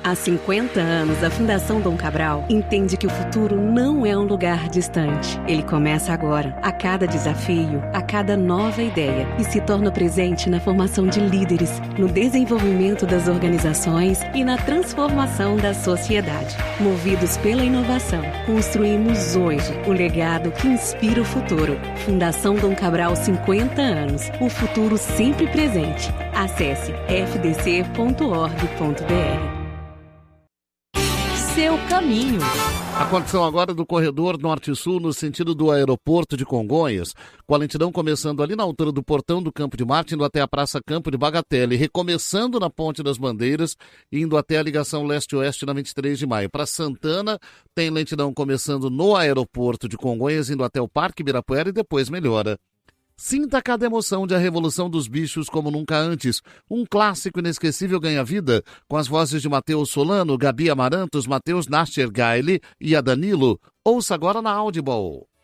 Há 50 anos, a Fundação Dom Cabral entende que o futuro não é um lugar distante. Ele começa agora, a cada desafio, a cada nova ideia, e se torna presente na formação de líderes, no desenvolvimento das organizações e na transformação da sociedade. Movidos pela inovação, construímos hoje o legado que inspira o futuro. Fundação Dom Cabral, 50 anos. O futuro sempre presente. Acesse fdc.org.br. Seu caminho. A condição agora do corredor norte-sul no sentido do aeroporto de Congonhas, com a lentidão começando ali na altura do portão do Campo de Marte, indo até a Praça Campo de Bagatelle, recomeçando na Ponte das Bandeiras, indo até a ligação leste-oeste na 23 de maio. Para Santana, tem lentidão começando no aeroporto de Congonhas, indo até o Parque Ibirapuera e depois melhora. Sinta cada emoção de A Revolução dos Bichos como nunca antes. Um clássico inesquecível ganha vida, com as vozes de Matheus Solano, Gabi Amarantos, Matheus Nascher Gaile e a Danilo. Ouça agora na Audible.